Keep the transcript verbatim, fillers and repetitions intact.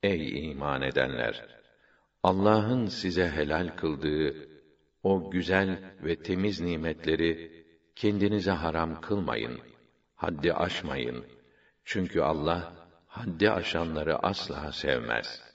Ey iman edenler! Allah'ın size helal kıldığı o güzel ve temiz nimetleri kendinize haram kılmayın. Haddi aşmayın. Çünkü Allah haddi aşanları asla sevmez.